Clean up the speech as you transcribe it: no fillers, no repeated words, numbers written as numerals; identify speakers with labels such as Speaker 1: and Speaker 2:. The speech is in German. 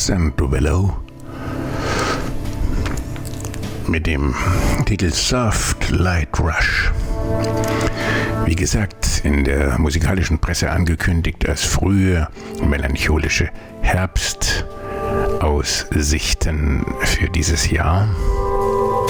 Speaker 1: Sandro Bello mit dem Titel Soft Light Rush. Wie gesagt, in der musikalischen Presse angekündigt als frühe melancholische Herbstaussichten für dieses Jahr.